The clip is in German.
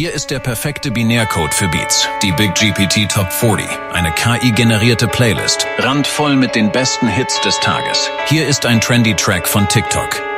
Hier ist der perfekte Binärcode für Beats. Die Big GPT Top 40. Eine KI-generierte Playlist. Randvoll mit den besten Hits des Tages. Hier ist ein trendy Track von TikTok.